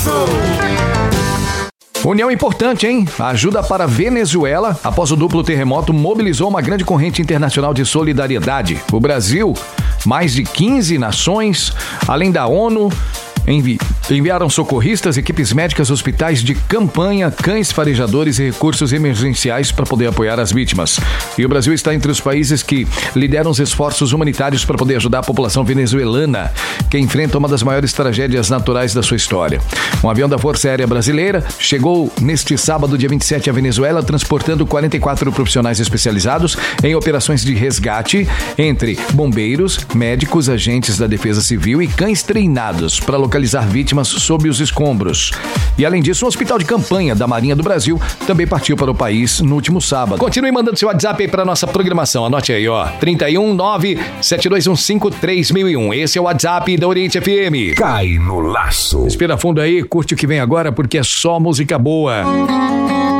União importante, hein? A ajuda para a Venezuela, após o duplo terremoto, mobilizou uma grande corrente internacional de solidariedade. O Brasil, mais de 15 nações, além da ONU, enviaram socorristas, equipes médicas, hospitais de campanha, cães farejadores e recursos emergenciais para poder apoiar as vítimas. E o Brasil está entre os países que lideram os esforços humanitários para poder ajudar a população venezuelana, que enfrenta uma das maiores tragédias naturais da sua história. Um avião da Força Aérea Brasileira chegou neste sábado, dia 27, à Venezuela, transportando 44 profissionais especializados em operações de resgate, entre bombeiros, médicos, agentes da Defesa Civil e cães treinados para localizar vítimas sob os escombros. E além disso, o Hospital de Campanha da Marinha do Brasil também partiu para o país no último sábado. Continue mandando seu WhatsApp aí para nossa programação. Anote aí, ó. 319-7215-3001. Esse é o WhatsApp da Oriente FM. Cai no laço. Respira fundo aí, curte o que vem agora, porque é só música boa.